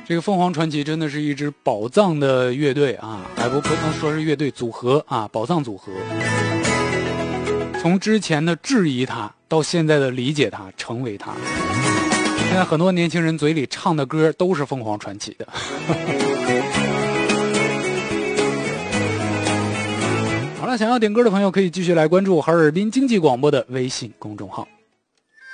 这个凤凰传奇真的是一支宝藏的乐队啊，不能说是乐队组合啊，宝藏组合。从之前的质疑他，到现在的理解他，成为他。现在很多年轻人嘴里唱的歌都是凤凰传奇的。好了，想要点歌的朋友可以继续来关注哈尔滨经济广播的微信公众号。